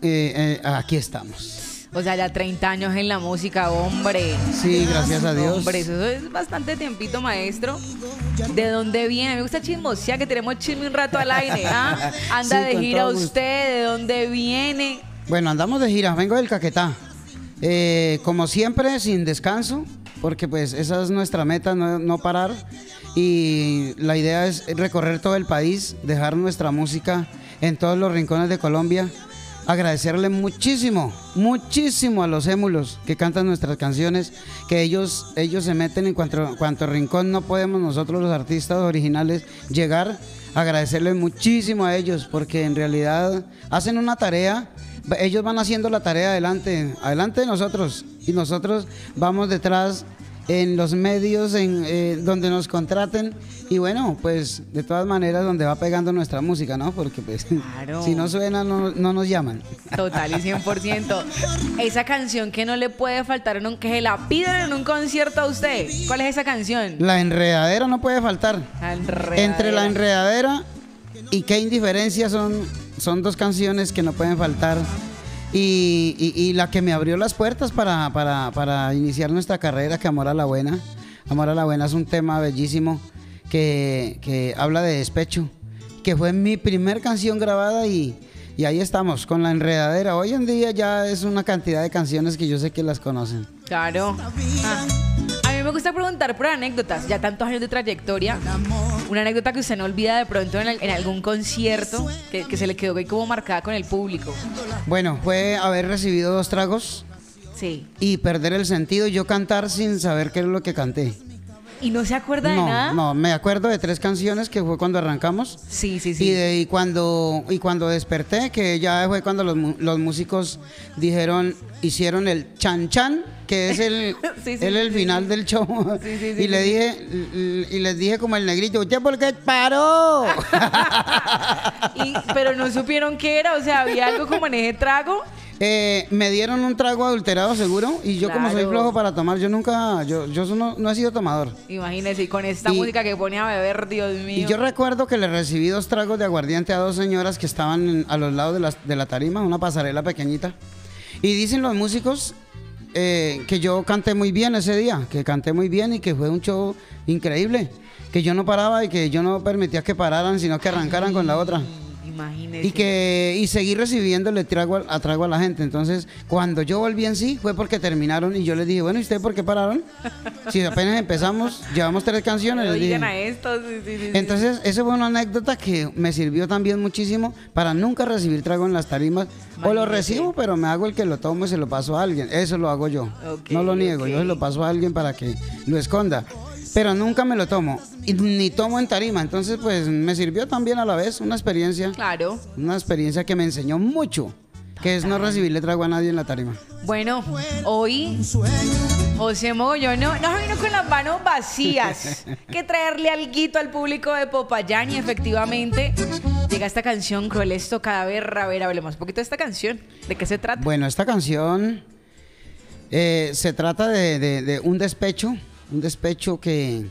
aquí estamos. O sea, ya 30 años en la música, hombre. Sí, gracias a Dios. Hombre, eso es bastante tiempito, maestro. ¿De dónde viene? Me gusta chismosear, que tenemos chisme un rato al aire. ¿Ah? Anda Sí, de gira gusto. usted, ¿de dónde viene? Bueno, andamos de gira, vengo del Caquetá. Como siempre, sin descanso, porque pues esa es nuestra meta, no parar. Y la idea es recorrer todo el país, dejar nuestra música en todos los rincones de Colombia. Agradecerle muchísimo, muchísimo a los émulos que cantan nuestras canciones, que ellos se meten en cuanto rincón no podemos nosotros los artistas originales llegar. Agradecerles muchísimo a ellos, porque en realidad hacen una tarea, ellos van haciendo la tarea adelante de nosotros, y nosotros vamos detrás en los medios donde nos contraten, y bueno, pues de todas maneras donde va pegando nuestra música, ¿no? Porque pues Claro. si no suena no nos llaman. Total y 100%. Esa canción que no le puede faltar, que se la piden en un concierto a usted. ¿Cuál es esa canción? La enredadera no puede faltar. La enredadera. Entre la enredadera y Qué indiferencia son dos canciones que no pueden faltar. Y la que me abrió las puertas para iniciar nuestra carrera, que Amor a la Buena. Amor a la Buena es un tema bellísimo que habla de despecho, que fue mi primer canción grabada, y ahí estamos con la enredadera. Hoy en día ya es una cantidad de canciones que yo sé que las conocen. Claro. A mí me gusta preguntar por anécdotas, ya tantos años de trayectoria. Una anécdota que usted no olvida de pronto en algún concierto que se le quedó ahí como marcada con el público. Bueno, fue haber recibido 2 tragos Sí. y perder el sentido, y yo cantar sin saber qué es lo que canté. ¿Y no se acuerda de nada? No, me acuerdo de 3 canciones que fue cuando arrancamos. Sí, sí, sí. Y cuando desperté, que ya fue cuando los músicos hicieron el chan chan, que es el Sí, sí, el sí, final del show. Sí, sí, y sí, les dije como el negrito, ¿usted por qué paró? Pero no supieron qué era, o sea, había algo como en ese trago. Me dieron un trago adulterado seguro, y yo como soy Claro. flojo para tomar, yo no he sido tomador. Imagínese, y con esta música que pone a beber, Dios mío. Y yo recuerdo que le recibí 2 tragos de aguardiente a 2 señoras que estaban a los lados de la tarima, una pasarela pequeñita. Y dicen los músicos que yo canté muy bien ese día, que canté muy bien y que fue un show increíble, que yo no paraba y que yo no permitía que pararan, sino que arrancaran con la otra. Imagínese. Y seguí recibiéndole trago a la gente. Entonces, cuando yo volví en sí, fue porque terminaron, y yo les dije, bueno, ¿y ustedes por qué pararon? Si apenas empezamos, llevamos 3 canciones. Les dije. Oigan a esto. Sí. Entonces, esa fue una anécdota que me sirvió también muchísimo para nunca recibir trago en las tarimas. O lo recibo, pero me hago el que lo tomo y se lo paso a alguien. Eso lo hago yo. Ok, no lo niego, ok. yo se lo paso a alguien para que lo esconda. Pero nunca me lo tomo, y ni tomo en tarima. Entonces, pues me sirvió también a la vez una experiencia. Claro. Una experiencia que me enseñó mucho, que es no recibirle trago a nadie en la tarima. Bueno, hoy José Mogollón no vino con las manos vacías. Que traerle alguito al público de Popayán, y efectivamente llega esta canción, Crueles Cadáver. A ver, hablemos un poquito de esta canción. ¿De qué se trata? Bueno, esta canción se trata de un despecho que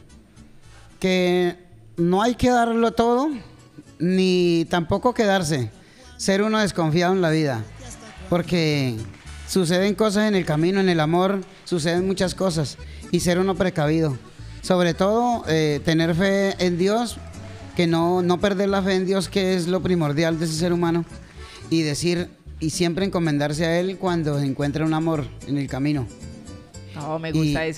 no hay que darlo todo, ni tampoco quedarse, ser uno desconfiado en la vida, porque suceden cosas en el camino, en el amor, suceden muchas cosas, y ser uno precavido, sobre todo tener fe en Dios, que no perder la fe en Dios, que es lo primordial de ese ser humano, y decir, y siempre encomendarse a Él cuando encuentra un amor en el camino. No, me gusta eso.